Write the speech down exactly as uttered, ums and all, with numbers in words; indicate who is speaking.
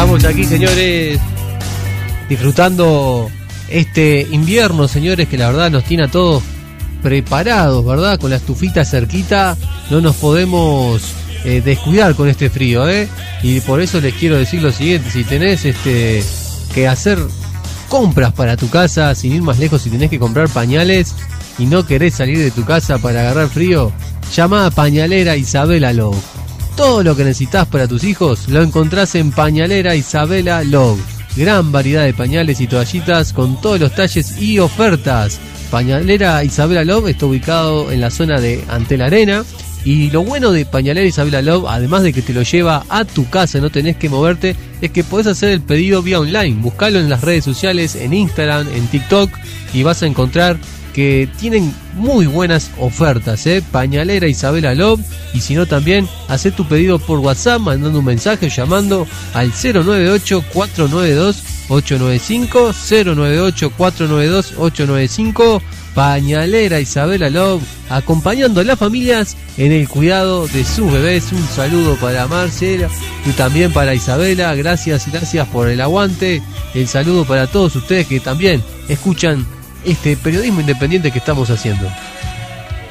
Speaker 1: Estamos aquí, señores, disfrutando este invierno, señores, que la verdad nos tiene a todos preparados, ¿verdad? Con la estufita cerquita, no nos podemos eh, descuidar con este frío, ¿eh? Y por eso les quiero decir lo siguiente: si tenés este que hacer compras para tu casa, sin ir más lejos, si tenés que comprar pañales y no querés salir de tu casa para agarrar frío, llama a Pañalera Isabela Love. Todo lo que necesitas para tus hijos lo encontrás en Pañalera Isabela Love. Gran variedad de pañales y toallitas con todos los talles y ofertas. Pañalera Isabela Love está ubicado en la zona de Antel Arena. Y lo bueno de Pañalera Isabela Love, además de que te lo lleva a tu casa, no tenés que moverte, es que podés hacer el pedido vía online. Buscalo en las redes sociales, en Instagram, en TikTok, y vas a encontrar que tienen muy buenas ofertas, ¿eh? Pañalera Isabela Love. Y si no, también hacé tu pedido por WhatsApp, mandando un mensaje, llamando al cero nueve ocho, cuatro nueve dos, ocho nueve cinco, cero nueve ocho, cuatro nueve dos, ocho nueve cinco. Pañalera Isabela Love, acompañando a las familias en el cuidado de sus bebés. Un saludo para Marcela y también para Isabela. Gracias, gracias por el aguante. El saludo para todos ustedes que también escuchan este periodismo independiente que estamos haciendo.